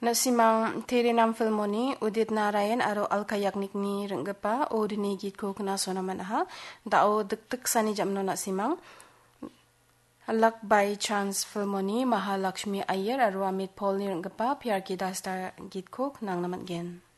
Nasimang Terenam Filmoni Udit Narayan aro Alka Yagnikni ringgapa odini gitko naman aha dao dek sani jamno nasimang Luck by Chance Filmoni Mahalakshmi Ayer aro Amit Paul ni ringgapa PRK Dastar gitko naman gen.